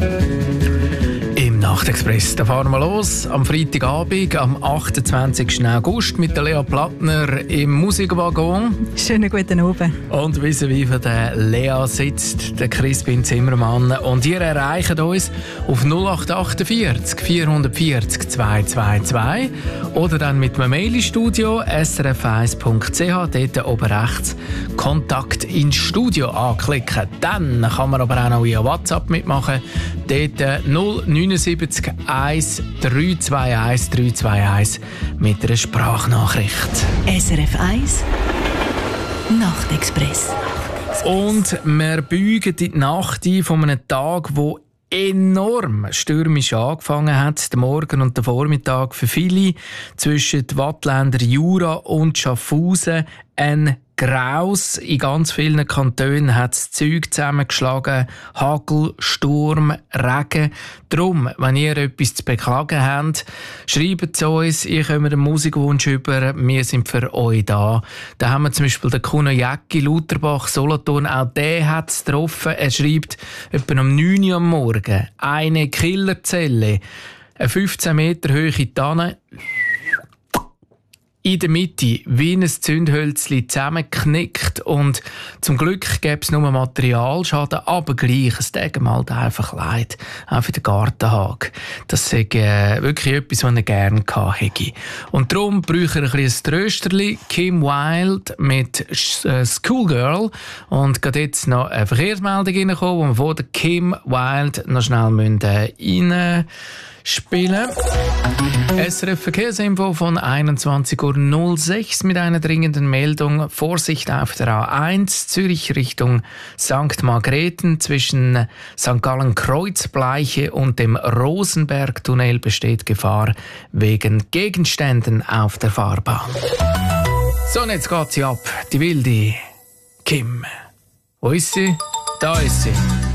Im Nachtexpress, da fahren wir los am Freitagabend, am 28. August mit der Lea Plattner im Musikwaggon. Schönen guten Abend. Und vis-à-vis von der Lea sitzt der Crispin Zimmermann. Und ihr erreicht uns auf 0848 440 222 oder dann mit einem Mail ins Studio srf1.ch, dort oben rechts Kontakt ins Studio anklicken. Dann kann man aber auch noch via WhatsApp mitmachen. Dort 079 1 321 321 mit einer Sprachnachricht. SRF 1 Nachtexpress. Und wir beugen die Nacht ein von einem Tag, der enorm stürmisch angefangen hat. Der Morgen und der Vormittag für viele zwischen Wattländer Jura und Schaffhausen ein Graus. In ganz vielen Kantonen hat es Zeug zusammengeschlagen. Hagel, Sturm, Regen. Darum, wenn ihr etwas zu beklagen habt, schreibt es uns. Ihr kommt einen Musikwunsch über. Wir sind für euch da. Da haben wir zum Beispiel den Kuno Jäcki, Lutherbach, Solothurn. Auch der hat es getroffen. Er schreibt etwa um 9 Uhr am Morgen. Eine Killerzelle. Eine 15 Meter hohe Tanne. In der Mitte wie ein Zündhölzchen zusammengeknickt und zum Glück gäbe es nur Materialschaden, aber gleich, es tut mir halt einfach leid, auch für den Gartenhag. Das ist wirklich etwas, was ich gerne gehabt hätte. Und darum brauche ich ein bisschen Trösterli, Kim Wilde mit Schoolgirl, und gerade jetzt noch eine Verkehrsmeldung reingekommen, wo wir von der Kim Wilde noch schnell rein spielen. SRF Verkehrsinfo von 21.06 Uhr mit einer dringenden Meldung. Vorsicht auf der A1 Zürich Richtung St. Margrethen. Zwischen St. Gallen Kreuzbleiche und dem Rosenbergtunnel besteht Gefahr wegen Gegenständen auf der Fahrbahn. So, und jetzt geht sie ab. Die wilde Kim. Wo ist sie? Da ist sie.